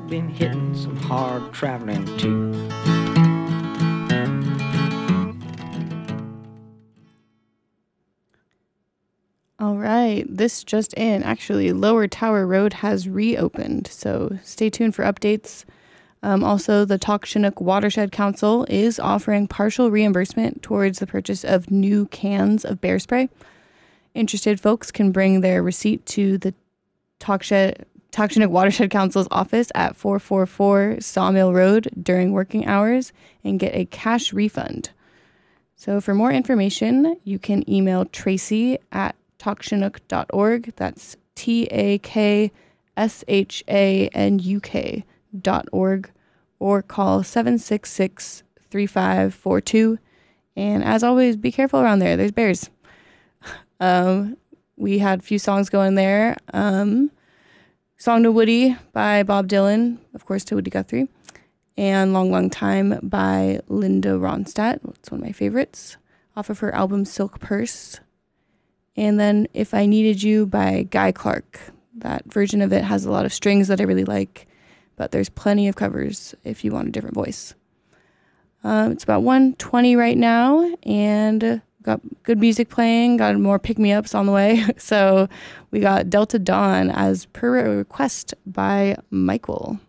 been hitting some hard traveling too. All right, this just in. Actually, Lower Tower Road has reopened, so stay tuned for updates. Also, the Chinook Watershed Council is offering partial reimbursement towards the purchase of new cans of bear spray. Interested folks can bring their receipt to the Chinook Watershed Council's office at 444 Sawmill Road during working hours and get a cash refund. So for more information, you can email Tracy at takshanook.org. That's TAKSHANUK.org, or call 766-3542. And as always, be careful around there. There's bears. We had a few songs going there. Song to Woody by Bob Dylan, of course, to Woody Guthrie, and Long, Long Time by Linda Ronstadt. It's one of my favorites, off of her album Silk Purse. And then If I Needed You by Guy Clark. That version of it has a lot of strings that I really like, but there's plenty of covers if you want a different voice. It's about 1:20 right now, and got good music playing, got more pick-me-ups on the way. So we got Delta Dawn as per request by Michael.